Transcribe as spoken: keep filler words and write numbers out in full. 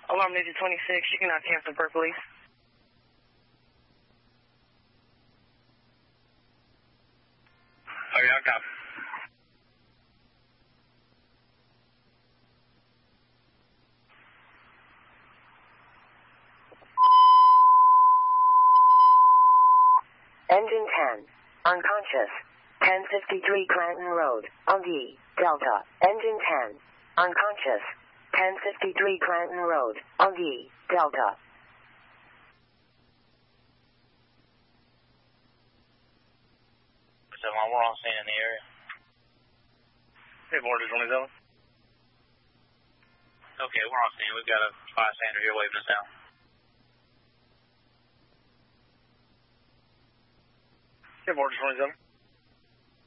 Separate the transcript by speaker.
Speaker 1: Alarm Ninja twenty-six, you cannot cancel for police.
Speaker 2: Oh, yeah, copy.
Speaker 3: Engine ten. Unconscious. ten fifty-three Clanton Road, on the Delta. Engine ten. Unconscious. ten fifty-three Clanton Road, on the Delta.
Speaker 2: So we're on scene in the area.
Speaker 1: Hey, Border twenty-seven.
Speaker 2: Okay, we're on scene. We've got a bystander here waving us down.
Speaker 1: Hey, Border twenty-seven.